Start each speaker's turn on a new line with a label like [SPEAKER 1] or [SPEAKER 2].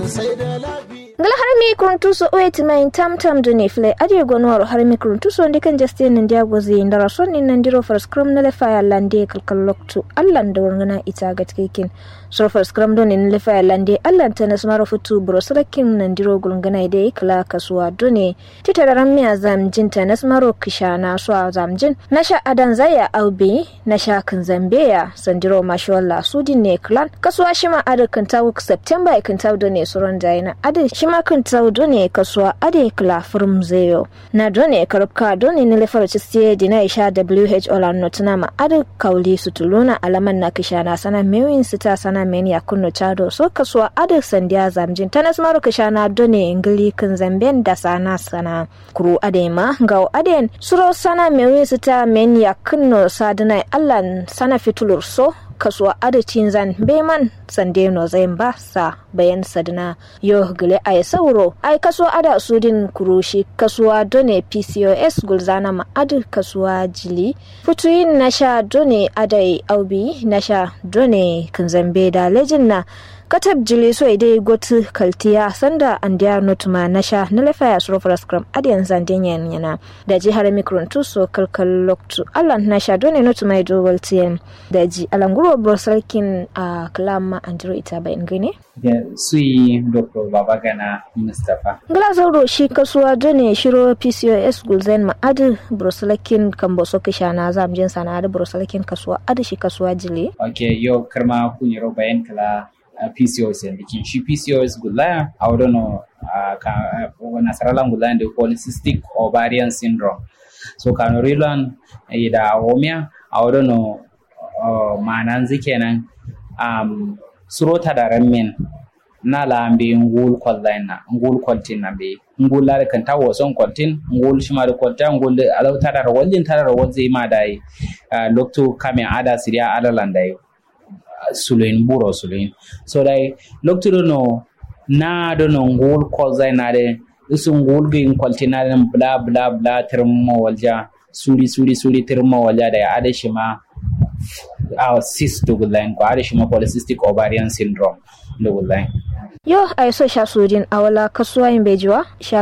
[SPEAKER 1] sai da lafiya.
[SPEAKER 2] Gal harmi kuruntuso wait main tam dune fle adi gonwaro harmi kuruntuso ndikan Justin ndia gozi ndara sonni nandiro for scrum na lefa ya lande kalkaloktu allan da wangana ita gatkekin so for scrum don in lefa ya lande allan ta nasmaro futu brosrakin nandiro gulngana ide kala kasuwa dune titararan mi azam jinta nasmaro kishana so azamjin nasha adan zaya aubi nasha kan zambeya sandiro mashallah sudin ne clan kasuwa shima adakan tawu September kan tawu done suron daina ade shima kan tawu done kasuwa ade kala furum zeyo na done karabka done ne lefaro cistiye dina isha WHO la notuna ma ade kauli sutuluna alaman na kishana sana mewin sita sana meni ya kunno chado so kasuwa ade sandiya zamjin tanas maro kishana done ingili kan zamben da sana kuru ade ma gaw aden suro sana mewin sita meni ya kunno sadana allan sana fitulur so kasuwa adacin zan beman sande no zain ba sa bayan sadna yo gele ay sauro ay kasuwa ada sudin kurushi kasuwa done PCOS gulzana ma adu kasuwa jili futuyin nasha done adai aubi nasha done kanzambe da lejinna katab jili so idai gotu kaltiya sanda andiya notuma nasha nalefa ya surofra scrum adiyan zandenyan yana da jihar mikrontu so kalkal loktu allan nasha done notuma ido waltiyan da ji alanguro brosalkin a klama andiro ita bayan gane
[SPEAKER 3] sui Dr. Babagana Mustafa
[SPEAKER 2] ngala zauro shi kasuwa done shiro PCOS gulzen ma adu brosalkin kambo so kishana zamjin sana adu brosalkin kasuwa adu shi kasuwa jili
[SPEAKER 3] okay yo karma kunyiro bayan kala PCOS and bikin shi PCOS gula I don't know nasaralan gula da polycystic ovarian syndrome so kanorilan da omia I don't know manan zikenan surota da ramen na lambe ngul kwallain na ngul kwaltin na be ngul la kan tawo son kwaltin ngul shima da kwalta ngul alau tadar wallin tadar wazai ma dai lokto kame ada siriya alalan dai suluin buro suluin so dai lokto no na do no ngul kwalzai na de isu ngul bin kwaltina den bla bla bla termo walja suri termo walja dai ada shima cyst to gulain ko ada shima polycystic ovarian syndrome do gulain
[SPEAKER 2] yo ay so sha sudin awala kasuwa in bejuwa